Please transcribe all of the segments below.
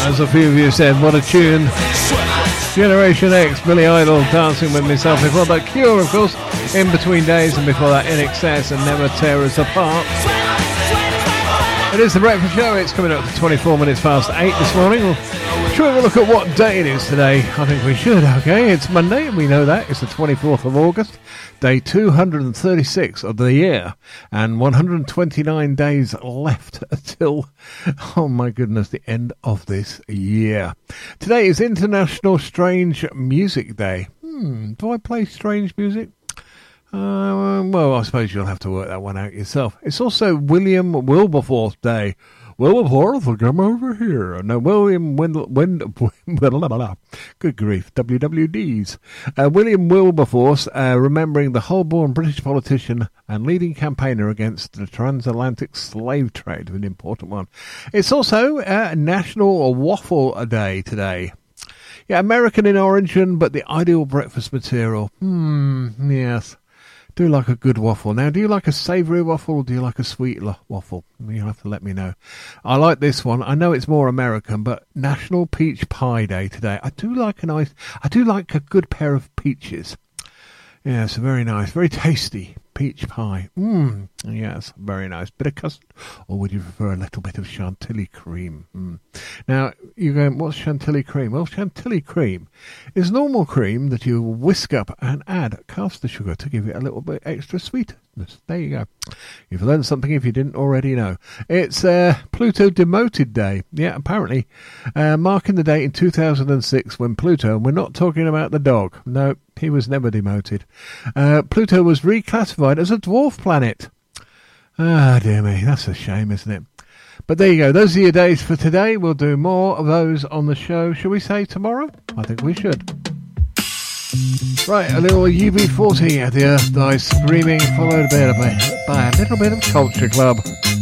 As a few of you said, what a tune. Generation X, Billy Idol, Dancing With Myself. Before that, Cure, of course, In Between Days, and before that, INXS and Never Tear Us Apart. It is The Breakfast Show. It's coming up to 24 minutes past 8 this morning. We'll try and look at what day it is today. I think we should, okay? It's Monday, and we know that. It's the 24th of August, day 236 of the year, and 129 days left until, oh my goodness, the end of this year. Today is International Strange Music Day. Do I play strange music? Well, I suppose you'll have to work that one out yourself. It's also William Wilberforce Day. Wilberforce, come over here. No, William good grief, WWDs. William Wilberforce, remembering the Holborn British politician and leading campaigner against the transatlantic slave trade, an important one. It's also National Waffle Day today. Yeah, American in origin, but the ideal breakfast material. Yes. Do like a good waffle. Now, do you like a savoury waffle or do you like a sweet waffle? You'll have to let me know. I like this one. I know it's more American, but National Peach Pie Day today. I do like a good pair of peaches. Yes, very nice, very tasty peach pie. Yes, very nice. Bit of custard, or would you prefer a little bit of chantilly cream? Now, you're going, what's chantilly cream? Well, chantilly cream is normal cream that you whisk up and add caster sugar to give it a little bit extra sweetness. There you go. You've learned something if you didn't already know. It's Pluto Demoted Day. Yeah, apparently, marking the date in 2006 when Pluto, and we're not talking about the dog. No, he was never demoted. Pluto was reclassified as a dwarf planet. Ah, dear me, that's a shame, isn't it? But there you go. Those are your days for today. We'll do more of those on the show. Shall we say tomorrow? I think we should. Right, a little UB40 at the Earth Dies Screaming, followed by a little bit of Culture Club.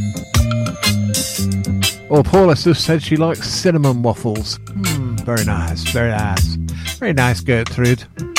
Or Paula just said she likes cinnamon waffles. Very nice, very nice. Very nice, Gertrude.